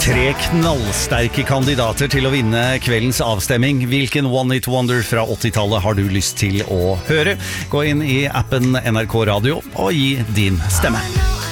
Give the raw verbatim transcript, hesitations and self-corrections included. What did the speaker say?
Tre knallsterke kandidater til å vinne kveldens avstemming. Hvilken One Hit Wonder fra åttitallet har du lyst til å høre? Gå inn i appen N R K Radio og gi din stemme.